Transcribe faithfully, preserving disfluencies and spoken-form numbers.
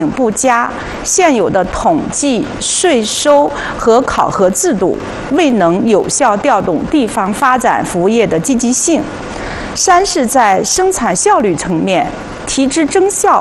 不佳，现有的统计、税收和考核制度未能有效调动地方发展服务业的积极性。三是在生产效率层面，提质增效